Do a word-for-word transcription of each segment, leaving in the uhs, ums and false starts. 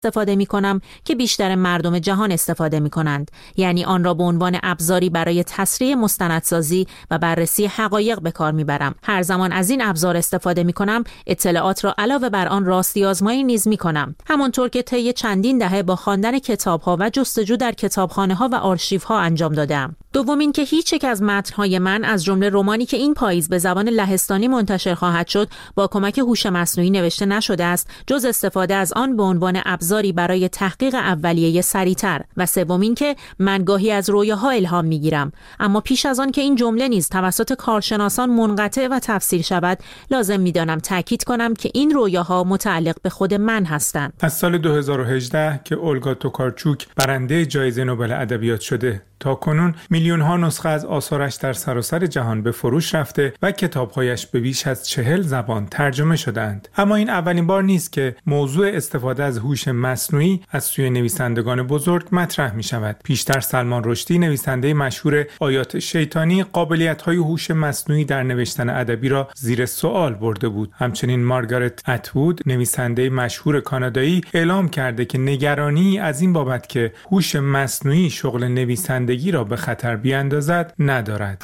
استفاده می‌کنم که بیشتر مردم جهان استفاده می‌کنند، یعنی آن را به عنوان ابزاری برای تسریع مستندسازی و بررسی حقایق به کار می‌برم. هر زمان از این ابزار استفاده می‌کنم، اطلاعات را علاوه بر آن راستی آزمایی نیز می‌کنم. همانطور که طی چندین دهه با خواندن کتاب‌ها و جستجو در کتابخانه‌ها و آرشیوها انجام دادم. دوم این که هیچ یک از متن‌های من از جمله رمانی که این پاییز به زبان لهستانی منتشر خواهد شد با کمک هوش مصنوعی نوشته نشده است جز استفاده از آن به عنوان ابزاری برای تحقیق اولیه سریعتر. و سوم این که من گاهی از رویاها الهام می‌گیرم، اما پیش از آن که این جمله نیز توسط کارشناسان منقطع و تفسیر شود لازم می‌دانم تاکید کنم که این رویاها متعلق به خود من هستند. از سال دو هزار و هجده که اولگا توکارچوک برنده جایزه نوبل ادبیات شده تا کنون میلیون ها نسخه از آثارش در سراسر جهان به فروش رفته و کتابهایش به بیش از چهل زبان ترجمه شدند. اما این اولین بار نیست که موضوع استفاده از هوش مصنوعی از سوی نویسندگان بزرگ مطرح می شود. پیشتر سلمان رشدی نویسنده مشهور آیات شیطانی قابلیت‌های هوش مصنوعی در نوشتن ادبی را زیر سوال برده بود. همچنین مارگارت اتوود نویسنده مشهور کانادایی اعلام کرده که نگرانی از این بابت که هوش مصنوعی شغل نویسندگی را به خطر بیاندازد ندارد.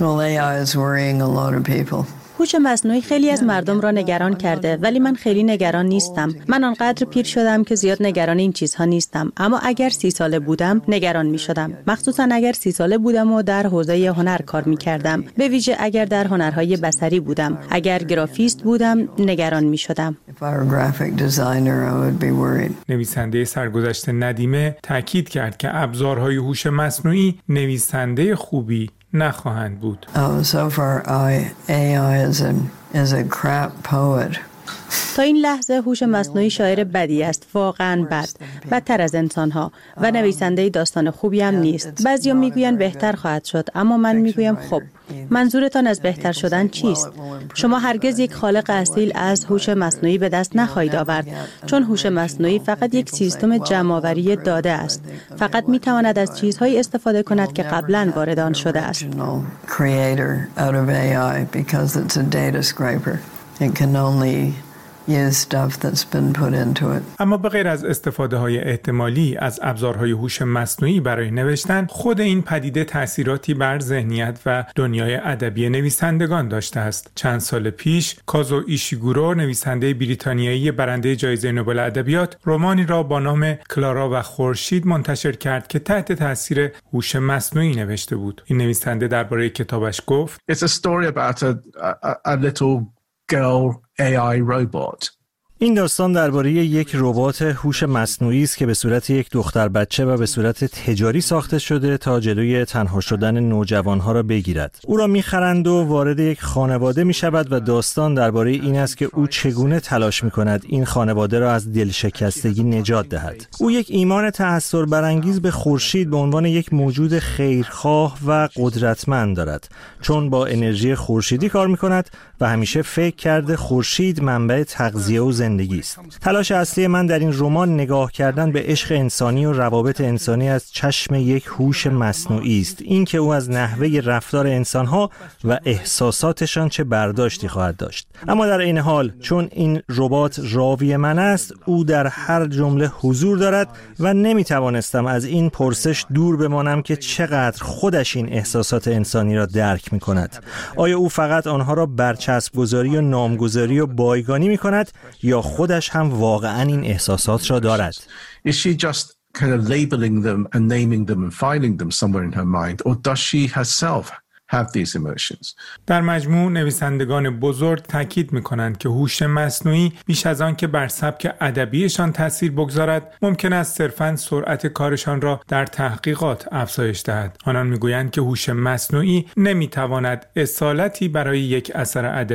هوش مصنوعی خیلی از مردم را نگران کرده، ولی من خیلی نگران نیستم. من آنقدر پیر شدم که زیاد نگران این چیزها نیستم، اما اگر سی ساله بودم نگران می شدم. مخصوصا اگر سی ساله بودم و در حوزه هنر کار می کردم، به ویژه اگر در هنرهای بصری بودم. اگر گرافیست بودم نگران می شدم. نویسنده سرگذشت ندیمه تاکید کرد که ابزارهای هوش مصنوعی نویسنده خوبی نخواهند بود. Oh, so far I, A I is a, is a crap poet. تا این لحظه هوش مصنوعی شاعر بدی است، واقعاً بد، بدتر از انسان‌ها و نویسنده داستان خوبی هم نیست. بعضیا میگویند بهتر خواهد شد، اما من میگویم خب منظورتان از بهتر شدن چیست؟ شما هرگز یک خالق اصیل از هوش مصنوعی به دست نخواهید آورد، چون هوش مصنوعی فقط یک سیستم جمع‌آوری داده است. فقط میتواند از چیزهایی استفاده کند که قبلاً وارد آن شده است. It can only use stuff that's been put into it. اما به غیر از استفاده های احتمالی از ابزارهای هوش مصنوعی برای نوشتن، خود این پدیده تأثیراتی بر ذهنیت و دنیای ادبی نویسندگان داشته است. چند سال پیش کازو ایشیگورو نویسنده بریتانیایی برنده جایزه نوبل ادبیات رمانی را با نام کلارا و خورشید منتشر کرد که تحت تاثیر هوش مصنوعی نوشته بود. این نویسنده درباره کتابش گفت: It's a story about a, a, a little girl A I robot. این داستان درباره یک ربات هوش مصنوعی است که به صورت یک دختر بچه و به صورت تجاری ساخته شده تا جلوی تنها شدن نوجوانها را بگیرد. او را می‌خرند و وارد یک خانواده می‌شود و داستان درباره این است که او چگونه تلاش می‌کند این خانواده را از دلشکستگی نجات دهد. او یک ایمان تأثیر برانگیز به خورشید به عنوان یک موجود خیرخواه و قدرتمند دارد، چون با انرژی خورشیدی کار می‌کند و همیشه فکر کرده خورشید منبع تغذیه و زندگی است. تلاش اصلی من در این رمان نگاه کردن به عشق انسانی و روابط انسانی از چشم یک هوش مصنوعی است. این که او از نحوه رفتار انسان‌ها و احساساتشان چه برداشتی خواهد داشت. اما در این حال چون این ربات راوی من است، او در هر جمله حضور دارد و نمیتوانستم از این پرسش دور بمانم که چقدر خودش این احساسات انسانی را درک می‌کند. آیا او فقط آنها را برچسب گذاری و نامگذاری و بایگانی می‌کند یا خودش هم واقعاً این احساسات را دارد؟ Is she just kind of labeling them and naming them and filing them somewhere in her mind, or does she herself have these emotions? در مجموع نویسندگان بزرگ تاکید می‌کنند که هوش مصنوعی بیش از آن که بر سبک ادبیشان تأثیر بگذارد، ممکن است صرفاً سرعت کارشان را در تحقیقات افزایش دهد. آنان می‌گویند که هوش مصنوعی نمی‌تواند اصالتی برای یک اثر ادبی